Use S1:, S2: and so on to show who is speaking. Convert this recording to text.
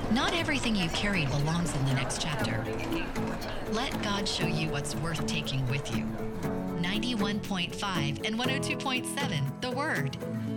S1: Not everything you carry belongs in the next chapter. Let God show you what's worth taking with you. 91.5 and 102.7 The Word.